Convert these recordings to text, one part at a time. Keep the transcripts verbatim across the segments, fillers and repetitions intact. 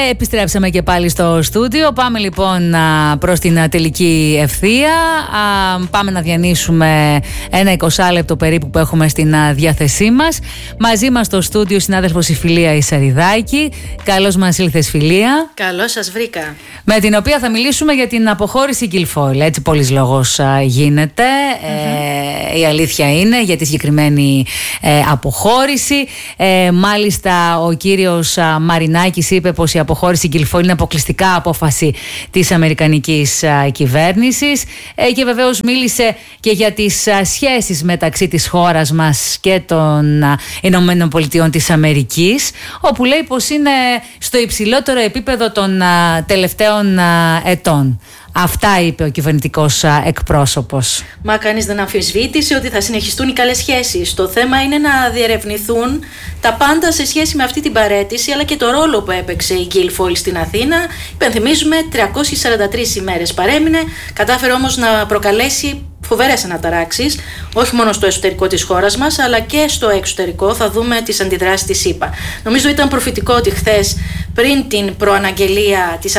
επιστρέψαμε και πάλι στο στούντιο. Πάμε λοιπόν προς την τελική ευθεία. Πάμε να διανύσουμε ένα εικοσάλεπτο περίπου που έχουμε στην διάθεσή μας. Μαζί μας στο στούντιο συνάδελφος η Φιλία Ισαριδάκη. Καλώς μας ήλθες, Φιλία. Καλώς σας βρήκα. Με την οποία θα μιλήσουμε για την αποχώρηση Guilfoyle. Έτσι πολύς λόγος γίνεται. Mm-hmm. ε, η αλήθεια είναι για τη συγκεκριμένη ε, αποχώρηση. Ε, μάλιστα ο κύριος Μαρινάκης είπε πως η αποχώρηση Guilfoyle είναι αποκλειστικά απόφαση της αμερικανικής α, κυβέρνησης ε, και βεβαίως μίλησε και για τις α, σχέσεις μεταξύ της χώρας μας και των α, Ηνωμένων Πολιτειών της Αμερικής, όπου λέει πως είναι στο υψηλότερο επίπεδο των α, τελευταίων α, ετών. Αυτά είπε ο κυβερνητικός εκπρόσωπος. Μα κανείς δεν αμφισβήτησε ότι θα συνεχιστούν οι καλές σχέσεις. Το θέμα είναι να διερευνηθούν τα πάντα σε σχέση με αυτή την παραίτηση, αλλά και το ρόλο που έπαιξε η Guilfoyle στην Αθήνα. Υπενθυμίζουμε, τριακόσιες σαράντα τρεις ημέρες παρέμεινε, κατάφερε όμως να προκαλέσει φοβερές αναταράξεις, όχι μόνο στο εσωτερικό της χώρας μας, αλλά και στο εξωτερικό. Θα δούμε τις αντιδράσεις της ΗΠΑ. Νομίζω ήταν προφητικό ότι χθες, πριν την προαναγγελία της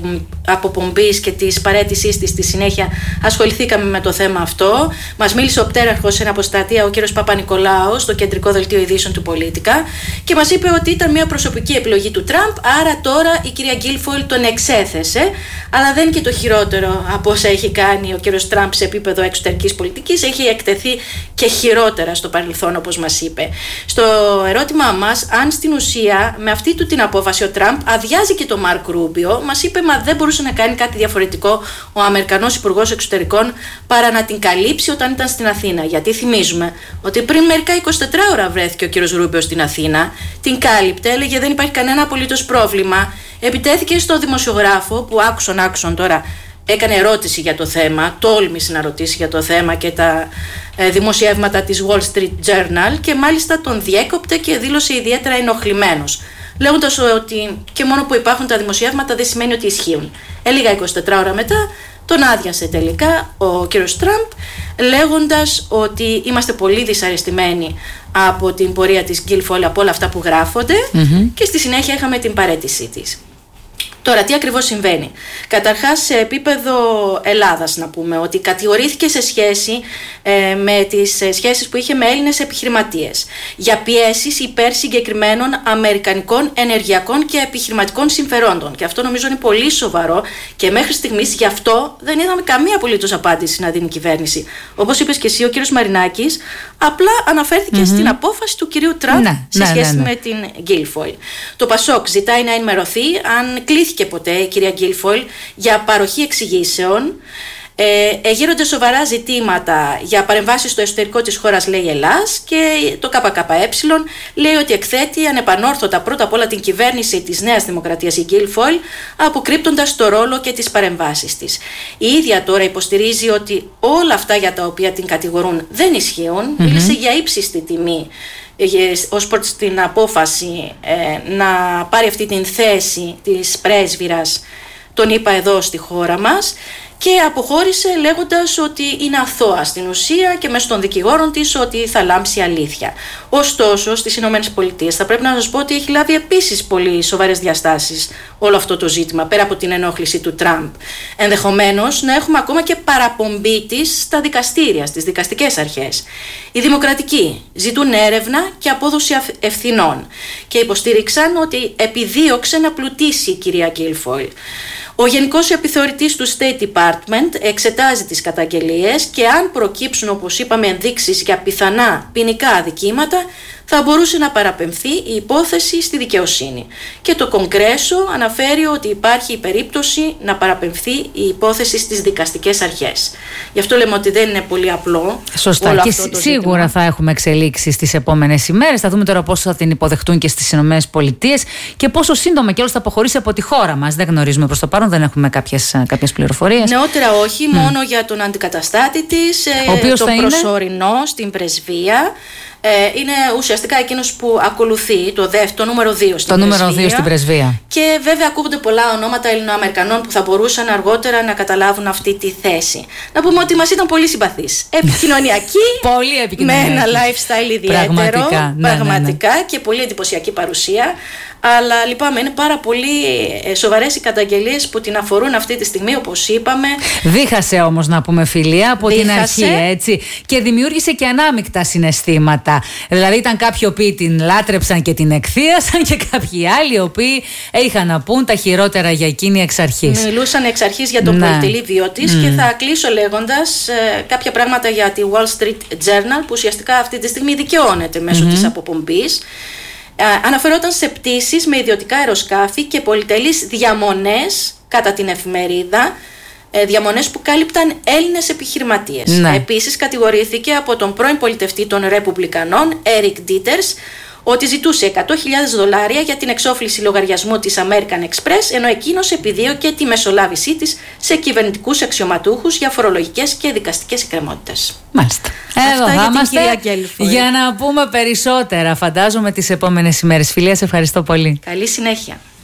αποπομπής και της παραίτησής της, στη συνέχεια ασχοληθήκαμε με το θέμα αυτό. Μας μίλησε ο πτέραρχος σε ένα αποστρατεία, ο κύριος Παπα-Νικολάου, στο κεντρικό δελτίο ειδήσεων του Πολίτικα, και μας είπε ότι ήταν μια προσωπική επιλογή του Τραμπ, άρα τώρα η κυρία Guilfoyle τον εξέθεσε. Αλλά δεν είναι και το χειρότερο από όσα έχει κάνει ο κύριος Τραμπ σε επίπεδο εξωτερικής πολιτικής, έχει εκτεθεί και χειρότερα στο παρελθόν, όπως μας είπε. Στο ερώτημά μας, αν στην ουσία με αυτή του την απόφαση ο Τραμπ αδειάζει και τον Μάρκ Ρούμπιο, μας είπε μα δεν μπορούσε να κάνει κάτι διαφορετικό ο Αμερικανός Υπουργός Εξωτερικών παρά να την καλύψει όταν ήταν στην Αθήνα. Γιατί θυμίζουμε ότι πριν μερικά εικοσιτέσσερις ώρα βρέθηκε ο κύριος Ρούμπιο στην Αθήνα, την κάλυπτε, έλεγε δεν υπάρχει κανένα απολύτως πρόβλημα. Επιτέθηκε στο δημοσιογράφο που άκουσον άκουσον τώρα. Έκανε ερώτηση για το θέμα, τόλμησε να ρωτήσει για το θέμα και τα ε, δημοσιεύματα της Wall Street Journal, και μάλιστα τον διέκοπτε και δήλωσε ιδιαίτερα ενοχλημένος, λέγοντας ότι και μόνο που υπάρχουν τα δημοσιεύματα δεν σημαίνει ότι ισχύουν. Έλεγα εικοσιτέσσερις ώρα μετά τον άδειασε τελικά ο κύριος Τραμπ, λέγοντας ότι είμαστε πολύ δυσαρεστημένοι από την πορεία της Guilfoyle, από όλα αυτά που γράφονται, mm-hmm. και στη συνέχεια είχαμε την παραίτησή της. Τώρα, τι ακριβώς συμβαίνει? Καταρχάς, σε επίπεδο Ελλάδας, να πούμε ότι κατηγορήθηκε σε σχέση ε, με τις ε, σχέσεις που είχε με Έλληνες επιχειρηματίες για πιέσεις υπέρ συγκεκριμένων αμερικανικών ενεργειακών και επιχειρηματικών συμφερόντων. Και αυτό νομίζω είναι πολύ σοβαρό, και μέχρι στιγμής γι' αυτό δεν είδαμε καμία απολύτως απάντηση να δίνει η κυβέρνηση. Όπως είπες και εσύ, ο κύριος Μαρινάκης απλά αναφέρθηκε mm-hmm. στην απόφαση του κυρίου Τραμπ ναι, σε ναι, σχέση ναι, ναι. με την Guilfoyle. Το Πασόκ ζητάει να ενημερωθεί αν κλήθηκε και ποτέ η κυρία Guilfoyle για παροχή εξηγήσεων. Ε, γύρονται σοβαρά ζητήματα για παρεμβάσεις στο εσωτερικό της χώρας, λέει Ελλάς, και το ΚΚΕ λέει ότι εκθέτει ανεπανόρθωτα πρώτα απ' όλα την κυβέρνηση της Νέας Δημοκρατίας η Guilfoyle, αποκρύπτοντας το ρόλο και τις παρεμβάσεις της. Η ίδια τώρα υποστηρίζει ότι όλα αυτά για τα οποία την κατηγορούν δεν ισχύουν. Mm-hmm. Μίλησε για ύψιστη τιμή ως προς την απόφαση ε, να πάρει αυτή την θέση της πρέσβυρας, τον είπα εδώ στη χώρα μας, και αποχώρησε λέγοντας ότι είναι αθώα στην ουσία και μέσω των δικηγόρων της ότι θα λάμψει αλήθεια. Ωστόσο, στις Ηνωμένες Πολιτείες θα πρέπει να σας πω ότι έχει λάβει επίσης πολύ σοβαρές διαστάσεις όλο αυτό το ζήτημα, πέρα από την ενόχληση του Τραμπ. Ενδεχομένως να έχουμε ακόμα και παραπομπή της στα δικαστήρια, στις δικαστικές αρχές. Οι δημοκρατικοί ζητούν έρευνα και απόδοση ευθυνών και υποστήριξαν ότι επιδίωξε να πλουτίσει η κυρία Guilfoyle. Ο Γενικός Επιθεωρητής του State Department εξετάζει τις καταγγελίες και αν προκύψουν, όπως είπαμε, ενδείξεις για πιθανά ποινικά αδικήματα, θα μπορούσε να παραπεμφθεί η υπόθεση στη δικαιοσύνη. Και το Κογκρέσο αναφέρει ότι υπάρχει η περίπτωση να παραπεμφθεί η υπόθεση στις δικαστικές αρχές. Γι' αυτό λέμε ότι δεν είναι πολύ απλό. Σωστά. Όλο και αυτό το σίγουρα ζήτημα. Θα έχουμε εξελίξεις στις επόμενες ημέρες. Θα δούμε τώρα πώς θα την υποδεχτούν και στις Ηνωμένες Πολιτείες και πόσο σύντομα κιόλας θα αποχωρήσει από τη χώρα μας. Δεν γνωρίζουμε προς το παρόν, δεν έχουμε κάποιες, κάποιες πληροφορίες. Νεότερα όχι, mm. μόνο για τον αντικαταστάτη της, τον προσωρινό στην πρεσβεία. είναι ουσιαστικά εκείνος που ακολουθεί το, δεύτερο, το νούμερο δύο στην το πρεσβεία. νούμερο δύο στην πρεσβεία. Και βέβαια ακούγονται πολλά ονόματα Ελληνοαμερικανών που θα μπορούσαν αργότερα να καταλάβουν αυτή τη θέση. Να πούμε ότι μας ήταν πολύ συμπαθείς. Επικοινωνιακοί, πολύ επικοινωνιακοί. Με ένα lifestyle ιδιαίτερο. Πραγματικά, ναι, πραγματικά ναι, ναι. Και πολύ εντυπωσιακή παρουσία. Αλλά λυπάμαι, είναι πάρα πολύ σοβαρές οι καταγγελίες που την αφορούν αυτή τη στιγμή, όπως είπαμε. Δίχασε όμως, να πούμε, φιλία, από Δίχασε. την αρχή, έτσι. Και δημιούργησε και ανάμεικτα συναισθήματα. Δηλαδή, ήταν κάποιοι οποίοι την λάτρεψαν και την εκθίασαν, και κάποιοι άλλοι οι οποίοι είχαν να πούν τα χειρότερα για εκείνη εξ αρχής. Μιλούσαν εξ αρχής για τον ναι. πολυτελή βίο της. Mm. Και θα κλείσω λέγοντας ε, κάποια πράγματα για τη Wall Street Journal, που ουσιαστικά αυτή τη στιγμή δικαιώνεται μέσω mm-hmm. της αποπομπής. Αναφερόταν σε πτήσεις με ιδιωτικά αεροσκάφη και πολυτελείς διαμονές κατά την εφημερίδα, διαμονές που κάλυπταν Έλληνες επιχειρηματίες. Ναι. Επίσης κατηγορήθηκε από τον πρώην πολιτευτή των Ρεπουμπλικανών, Eric Dieters, ότι ζητούσε εκατό χιλιάδες δολάρια για την εξόφληση λογαριασμού της American Express, ενώ εκείνος επιδίωκε τη μεσολάβησή της σε κυβερνητικούς αξιωματούχους για φορολογικές και δικαστικές εκκρεμότητες. Μάλιστα. Εδώ θα είμαστε για να πούμε περισσότερα, φαντάζομαι, τις επόμενες ημέρες. Φιλία, σε ευχαριστώ πολύ. Καλή συνέχεια.